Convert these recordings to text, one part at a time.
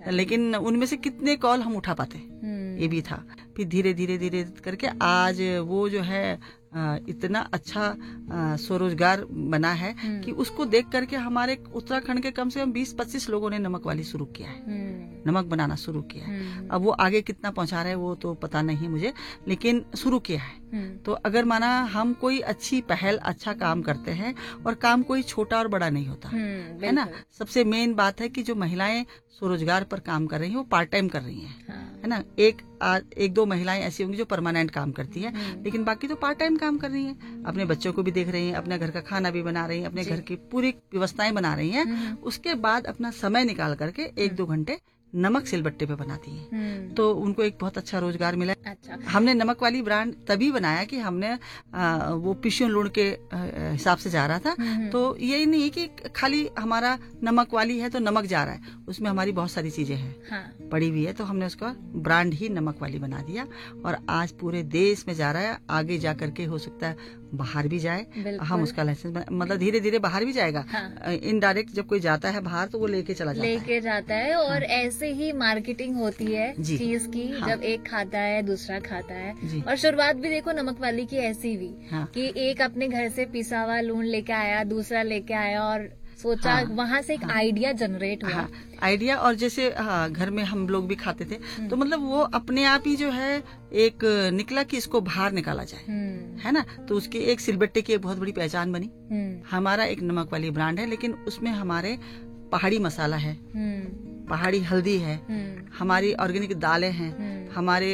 लेकिन उनमें से कितने कॉल हम उठा पाते, ये भी था। फिर धीरे धीरे धीरे करके आज वो जो है इतना अच्छा स्वरोजगार बना है कि उसको देख करके हमारे उत्तराखंड के कम से कम 20-25 लोगों ने नमक वाली शुरू किया है, नमक बनाना शुरू किया है। अब वो आगे कितना पहुंचा रहे हैं वो तो पता नहीं मुझे, लेकिन शुरू किया है। तो अगर माना हम कोई अच्छी पहल, अच्छा काम करते हैं, और काम कोई छोटा और बड़ा नहीं होता है ना। सबसे मेन बात है कि जो महिलाएं स्वरोजगार पर काम कर रही हैं वो पार्ट टाइम कर रही हैं, है ना। एक दो महिलाएं ऐसी होंगी जो परमानेंट काम करती है, लेकिन बाकी तो पार्ट टाइम काम कर रही हैं। अपने बच्चों को भी देख रही हैं, अपने घर का खाना भी बना रही हैं, अपने घर की पूरी व्यवस्थाएं बना रही हैं। उसके बाद अपना समय निकाल करके 1-2 घंटे नमक सिलबट्टे पे बनाती हैं। तो उनको एक बहुत अच्छा रोजगार मिला। अच्छा। हमने नमक वाली ब्रांड तभी बनाया कि हमने वो पिशियों लूण के हिसाब से जा रहा था। तो यही नहीं कि खाली हमारा नमक वाली है तो नमक जा रहा है, उसमें हमारी बहुत सारी चीजें हैं पड़ी हुई है। तो हमने उसका ब्रांड ही नमक वाली बना दिया, और आज पूरे देश में जा रहा है। आगे जा करके हो सकता है बाहर भी जाए। हम उसका लाइसेंस मतलब धीरे धीरे बाहर भी जाएगा। इनडायरेक्ट जब कोई जाता है बाहर तो वो लेके जाता है और ऐसे ही मार्केटिंग होती है चीज की। जब एक खाता है दूसरा खाता है। और शुरुआत भी देखो नमक वाली की ऐसी भी कि एक अपने घर से पिसा हुआ लूण लेके आया, दूसरा लेके आया और सोचा, वहाँ से एक आइडिया जनरेट हुआ। आइडिया, और जैसे घर में हम लोग भी खाते थे, तो मतलब वो अपने आप ही जो है एक निकला कि इसको बाहर निकाला जाए, है ना। तो उसकी एक सिलबट्टे की एक बहुत बड़ी पहचान बनी। हमारा एक नमक वाली ब्रांड है, लेकिन उसमें हमारे पहाड़ी मसाला है, पहाड़ी हल्दी है, हमारी ऑर्गेनिक दालें हैं, हमारे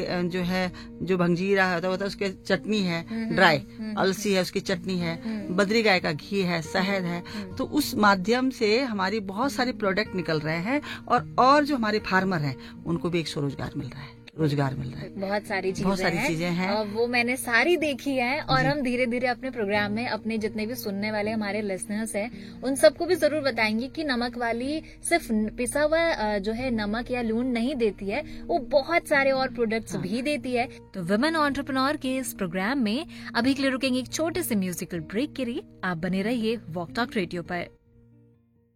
जो भंजीरा होता है उसके चटनी है, ड्राई अलसी है उसकी चटनी है, बद्री गाय का घी है, शहद है। तो उस माध्यम से हमारी बहुत सारे प्रोडक्ट निकल रहे हैं, और जो हमारे फार्मर हैं उनको भी एक स्वरोजगार मिल रहा है, रोजगार मिल रहा है। बहुत सारी चीजें हैं। और वो मैंने सारी देखी है, और हम धीरे धीरे अपने प्रोग्राम में अपने जितने भी सुनने वाले हमारे लिसनर्स हैं उन सबको भी जरूर बताएंगे कि नमक वाली सिर्फ पिसा हुआ जो है नमक या लूण नहीं देती है, वो बहुत सारे और प्रोडक्ट्स भी देती है। तो वुमेन एंटरप्रेन्योर के इस प्रोग्राम में अभी के लिए रुकेंगे एक छोटे से म्यूजिकल ब्रेक के लिए। आप बने रहिए वॉक टॉक रेडियो पर।